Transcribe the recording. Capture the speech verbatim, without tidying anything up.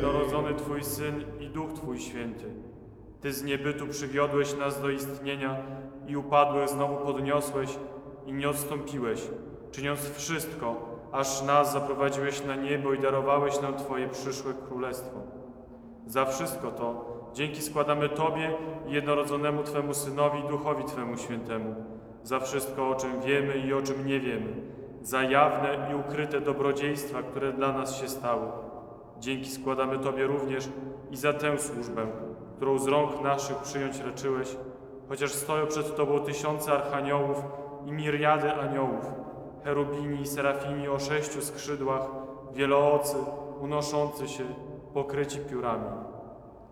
jednorodzony Twój Syn i Duch Twój Święty. Ty z niebytu przywiodłeś nas do istnienia i upadłych znowu podniosłeś i nie odstąpiłeś, czyniąc wszystko, aż nas zaprowadziłeś na niebo i darowałeś nam Twoje przyszłe królestwo. Za wszystko to dzięki składamy Tobie i jednorodzonemu Twemu Synowi i Duchowi Twemu Świętemu, za wszystko, o czym wiemy i o czym nie wiemy, za jawne i ukryte dobrodziejstwa, które dla nas się stały. Dzięki składamy Tobie również i za tę służbę, którą z rąk naszych przyjąć raczyłeś, chociaż stoją przed Tobą tysiące archaniołów i miriady aniołów, cherubini i serafini o sześciu skrzydłach, wieloocy, unoszący się, pokryci piórami.